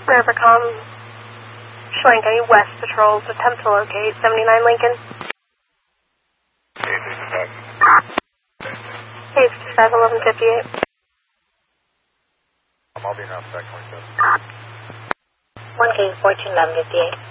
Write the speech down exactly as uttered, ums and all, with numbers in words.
Rivercom, Chelan County West Patrols, attempt to locate seventy-nine Lincoln. Case fifty-five eleven fifty-eight. I'll be now, second. one case fourteen eleven fifty-eight.